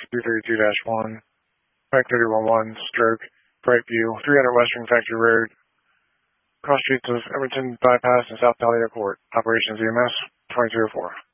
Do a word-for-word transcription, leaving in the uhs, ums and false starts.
two thirty-two dash one, Mike thirty eleven, stroke, Brightview, three hundred Western Factory Road, cross streets of Edmonton Bypass and South Talia Court. Operations E M S, twenty-two oh four.